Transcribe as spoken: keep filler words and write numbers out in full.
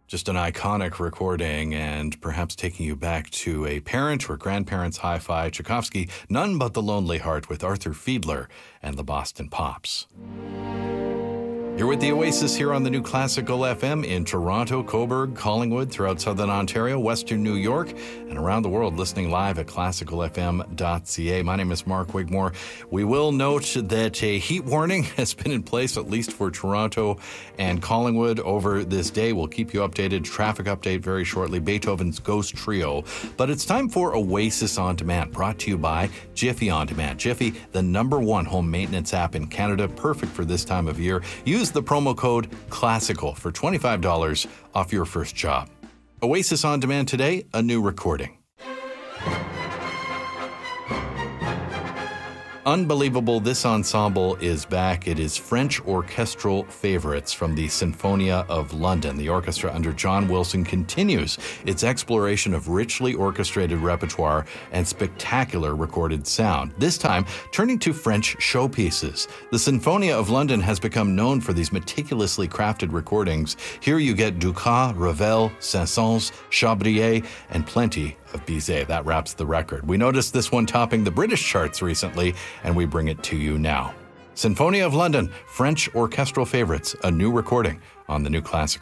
Just an iconic recording and perhaps taking you back to a parent or grandparent's hi-fi. Tchaikovsky, None But the Lonely Heart with Arthur Fiedler and the Boston Pops. You're with the Oasis here on the New Classical F M in Toronto, Cobourg, Collingwood, throughout Southern Ontario, Western New York, and around the world listening live at classical f m dot c a. My name is Mark Wigmore. We will note that a heat warning has been in place, at least for Toronto and Collingwood, over this day. We'll keep you updated. Traffic update very shortly. Beethoven's Ghost Trio. But it's time for Oasis On Demand, brought to you by Jiffy On Demand. Jiffy, the number one home maintenance app in Canada, perfect for this time of year. Use the promo code CLASSICAL for twenty-five dollars off your first job. Oasis On Demand today, a new recording. Unbelievable, this ensemble is back. It is French orchestral favorites from the Sinfonia of London. The orchestra under John Wilson continues its exploration of richly orchestrated repertoire and spectacular recorded sound, this time turning to French showpieces. The Sinfonia of London has become known for these meticulously crafted recordings. Here you get Dukas, Ravel, Saint-Saëns, Chabrier, and plenty of Bizet. That wraps the record. We noticed this one topping the British charts recently, and we bring it to you now. Sinfonia of London, French orchestral favorites, a new recording on the New Classical.